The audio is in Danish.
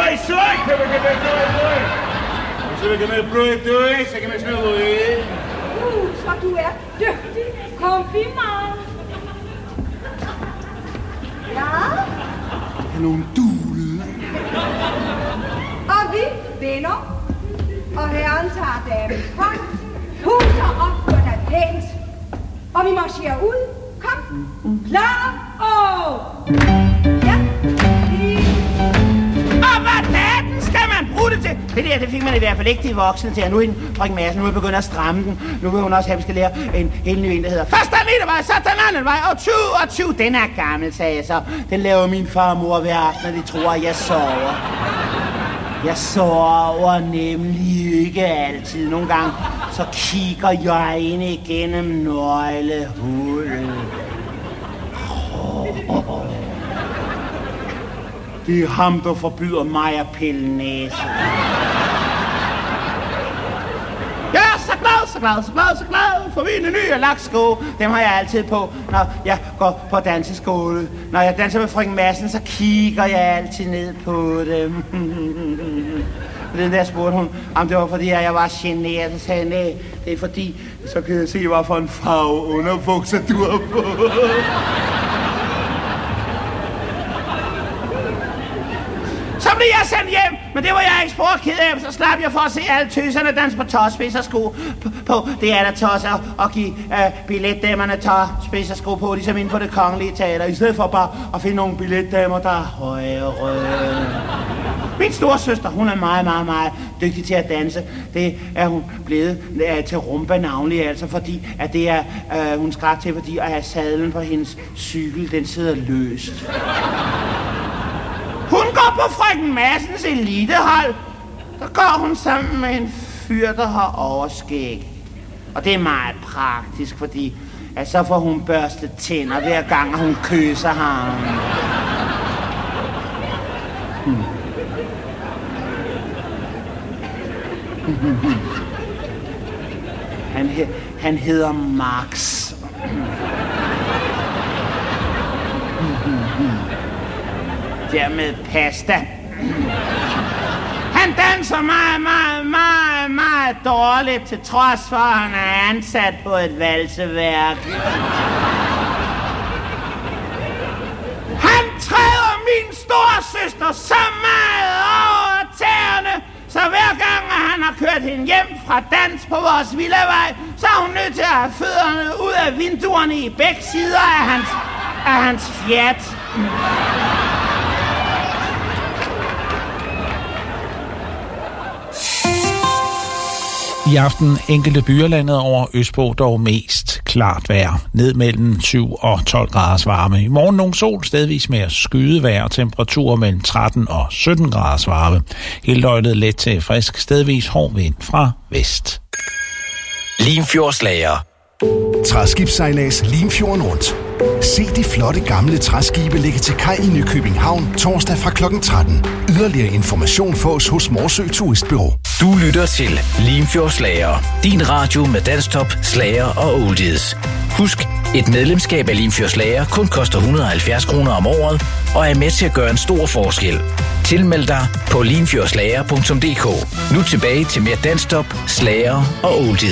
soy, que me proyecto ese, que me suelo så du er dygtig. Kompliment. Ja? Nogle dule. Og vi vinder. Og herren tager damens hånd. Huser op, gør dig pænt. Og vi marcherer ud. Kom. Klar og... Ja. Og hvad daten skal man bruge det til? Det der, det fik man i hvert fald ikke de voksne til. Og nu er frøken Madsen, nu er begyndt at stramme den. Nu vil hun også have, at vi skal lære en helt ny en, der hedder første metervej, så den anden vej, og 20. Den er gammel, sagde jeg så. Den laver min far og mor hver aften, når de tror, at jeg sover. Jeg sover nemlig ikke altid. Nogle gange så kigger jeg ind igennem nøglehullet. Det er ham, der forbyder mig at pille næse. Jeg er så glad for mine nye laksko. Dem har jeg altid på, når jeg går på danseskole. Når jeg danser med frøken Madsen, så kigger jeg altid ned på dem. Den der spurgte hun, om det var fordi, jeg var generet. Så sagde jeg, nej, det er fordi, så kan jeg se, hvad for en farve underbukser du har på. Så blev jeg sendt hjem, men det var jeg ikke spor ked af, så slap jeg for at se alle tøserne danse på tåspidsersko på. Det er der tosser at give billetdamerne tåspidsersko på, ligesom inde på Det Kongelige Teater, i stedet for bare at finde nogle billetdamer, der er højere. Min storesøster, hun er meget dygtig til at danse. Det er hun blevet til rumba navnlig, altså fordi, at det er hun skræk til, fordi at sadlen på hendes cykel, den sidder løst. Hun går på frøken Madsens elitehold. Så går hun sammen med en fyr, der har overskæg. Og det er meget praktisk, fordi at så får hun børstet tænder hver gang, hun kysser ham. Han hedder Max. Dermed pasta. Han danser meget dårligt, til trods for, at han er ansat på et valseværk. Han træder min storesøster så meget over tæerne, så hver gang han har kørt hende hjem fra dans på vores villavej, så er hun nødt til at have fødderne ud af vinduerne i begge sider af hans Fiat. I aften enkelte byer landet over østpå, dog mest klart vejr. Ned mellem 7 og 12 graders varme. I morgen nogle sol, stedvis mere skydevejr og temperaturer mellem 13 og 17 graders varme. Hele døgnet let til frisk, stedvis hård vind fra vest. Limfjordslager. Træskibssejlads Limfjorden rundt. Se de flotte gamle træskibe ligge til kaj i Nykøbing Havn torsdag fra kl. 13. Yderligere information fås hos Morsø Turistbureau. Du lytter til Limfjordslager. Din radio med danstop, slager og oldies. Husk, et medlemskab af Limfjordslager kun koster 170 kroner om året og er med til at gøre en stor forskel. Tilmeld dig på limfjordslager.dk. Nu tilbage til mere danstop, slager og oldies.